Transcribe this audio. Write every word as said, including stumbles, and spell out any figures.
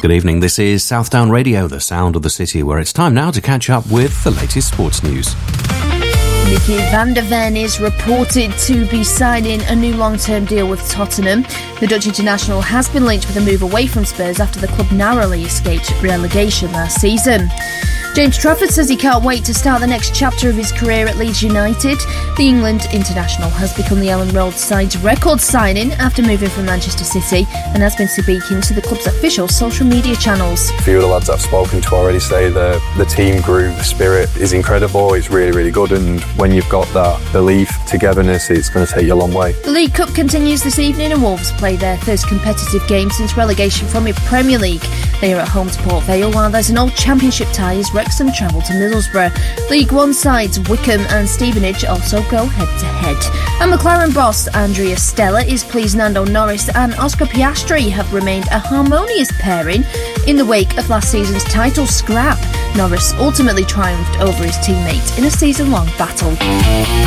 Good evening, this is Southdown Radio, the sound of the city, where it's time now to catch up with the latest sports news. Mickey van der Ven is reported to be signing a new long-term deal with Tottenham. The Dutch international has been linked with a move away from Spurs after the club narrowly escaped relegation last season. James Trafford says he can't wait to start the next chapter of his career at Leeds United. The England international has become the Ellen Road side's record signing after moving from Manchester City and has been speaking to the club's official social media channels. A few of the lads I've spoken to already say the, the team group, the spirit is incredible, it's really, really good, and when you've got that belief, togetherness, it's going to take you a long way. The League Cup continues this evening and Wolves play their first competitive game since relegation from the Premier League. They are at home to Port Vale, while there's an old championship tie as Wrexham travel to Middlesbrough. League One sides Wickham and Stevenage also go head-to-head. And McLaren boss Andrea Stella is pleased Lando Norris and Oscar Piastri have remained a harmonious pairing in the wake of last season's title scrap. Norris ultimately triumphed over his teammate in a season-long battle.